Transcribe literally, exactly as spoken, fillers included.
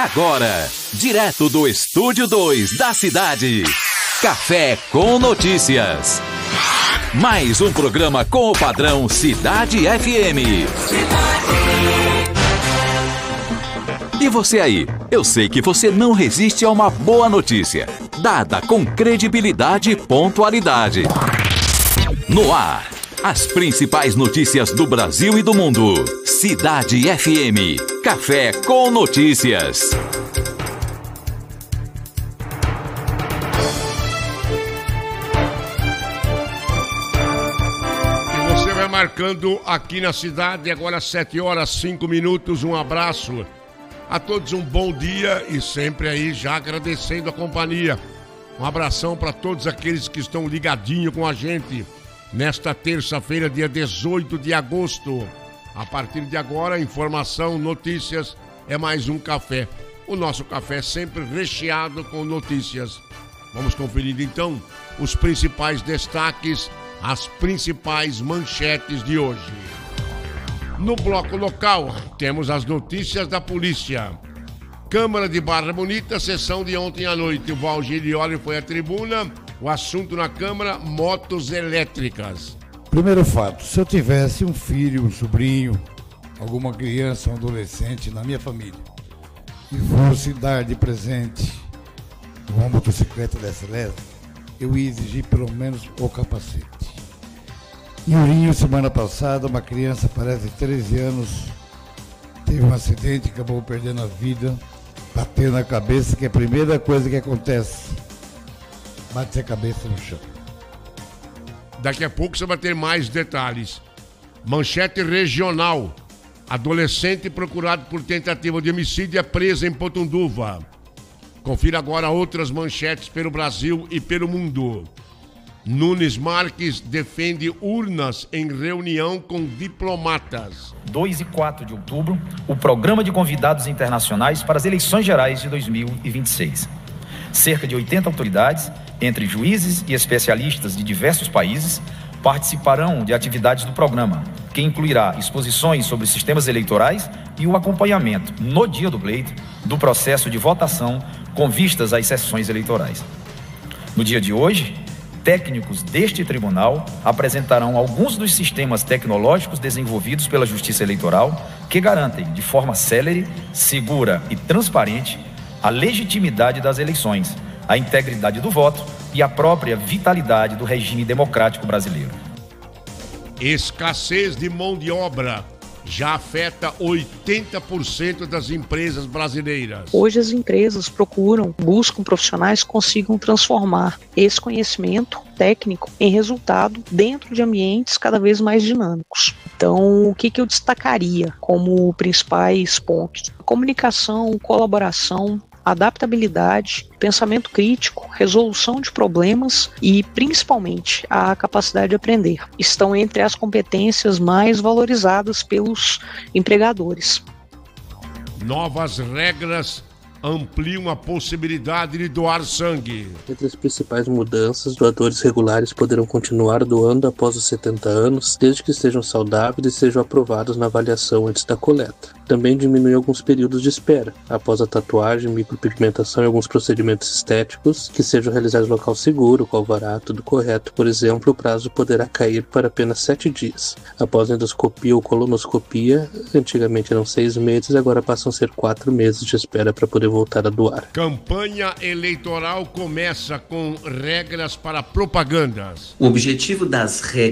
Agora, direto do Estúdio dois da cidade, Café com Notícias. Mais um programa com o padrão Cidade F M. E você aí? Eu sei que você não resiste a uma boa notícia, dada com credibilidade e pontualidade. No ar, as principais notícias do Brasil e do mundo. Cidade F M. Café com Notícias. E você vai marcando aqui na cidade, agora sete horas, cinco minutos. Um abraço a todos, um bom dia e sempre aí já agradecendo a companhia. Um abração para todos aqueles que estão ligadinhos com a gente nesta terça-feira, dia dezoito de agosto. A partir de agora, informação, notícias, é mais um café. O nosso café sempre recheado com notícias. Vamos conferir então os principais destaques, as principais manchetes de hoje. No bloco local, temos as notícias da polícia. Câmara de Barra Bonita, sessão de ontem à noite. O Valgirioli foi à tribuna. O assunto na Câmara, motos elétricas. Primeiro fato, se eu tivesse um filho, um sobrinho, alguma criança, um adolescente na minha família e fosse dar de presente uma motocicleta dessa leve, eu ia exigir pelo menos o capacete. Em Ourinho, semana passada, uma criança, parece de treze anos, teve um acidente e acabou perdendo a vida, batendo na cabeça, que é a primeira coisa que acontece, bate a cabeça no chão. Daqui a pouco você vai ter mais detalhes. Manchete regional. Adolescente procurado por tentativa de homicídio é preso em Potunduva. Confira agora outras manchetes pelo Brasil e pelo mundo. Nunes Marques defende urnas em reunião com diplomatas. dois e quatro de outubro, o programa de convidados internacionais para as eleições gerais de dois mil e vinte e seis. Cerca de oitenta autoridades, entre juízes e especialistas de diversos países, participarão de atividades do programa, que incluirá exposições sobre sistemas eleitorais e o acompanhamento, no dia do pleito, do processo de votação com vistas às sessões eleitorais. No dia de hoje, técnicos deste tribunal apresentarão alguns dos sistemas tecnológicos desenvolvidos pela Justiça Eleitoral que garantem, de forma célere, segura e transparente, a legitimidade das eleições, a integridade do voto e a própria vitalidade do regime democrático brasileiro. Escassez de mão de obra já afeta oitenta por cento das empresas brasileiras. Hoje as empresas procuram, buscam profissionais que consigam transformar esse conhecimento técnico em resultado dentro de ambientes cada vez mais dinâmicos. Então, o que, que eu destacaria como principais pontos? Comunicação, colaboração, adaptabilidade, pensamento crítico, resolução de problemas e, principalmente, a capacidade de aprender. Estão entre as competências mais valorizadas pelos empregadores. Novas regras ampliam a possibilidade de doar sangue. Entre as principais mudanças, doadores regulares poderão continuar doando após os setenta anos, desde que estejam saudáveis e sejam aprovados na avaliação antes da coleta. Também diminui alguns períodos de espera, após a tatuagem, micropigmentação e alguns procedimentos estéticos, que sejam realizados em local seguro, com alvará, tudo correto. Por exemplo, o prazo poderá cair para apenas sete dias. Após a endoscopia ou colonoscopia, antigamente eram seis meses, agora passam a ser quatro meses de espera para poder voltar a doar. Campanha eleitoral começa com regras para propagandas. O objetivo das regras